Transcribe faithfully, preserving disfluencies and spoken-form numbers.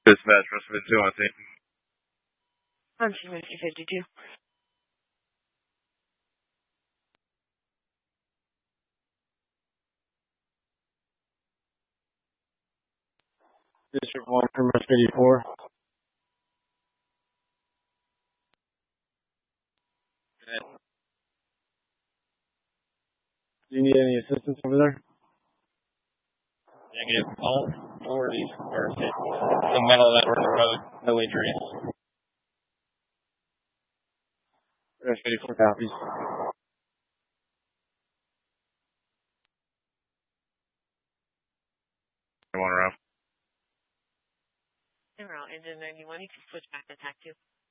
Dispatch, Russell two on scene. On scene, fifty fifty-two. District one from Rush eighty-four. Do you need any assistance over there? Negative. All authorities are hit. The middle of that road, no injuries. Rush eighty-four copies. One row. En route, engine ninety-one, you can switch back to attack two.